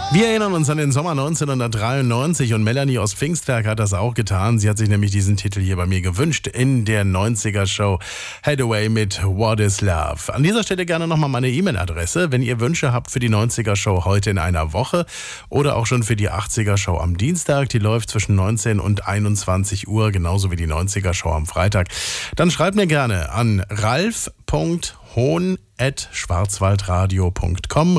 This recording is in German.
Wir erinnern uns an den Sommer 1993 und Melanie aus Pfingstwerk hat das auch getan. Sie hat sich nämlich diesen Titel hier bei mir gewünscht in der 90er-Show Hathaway mit What is Love. An dieser Stelle gerne nochmal meine E-Mail-Adresse, wenn ihr Wünsche habt für die 90er-Show heute in einer Woche oder auch schon für die 80er-Show am Dienstag. Die läuft zwischen 19 und 21 Uhr, genauso wie die 90er-Show am Freitag. Dann schreibt mir gerne an ralf.hohn@schwarzwaldradio.com.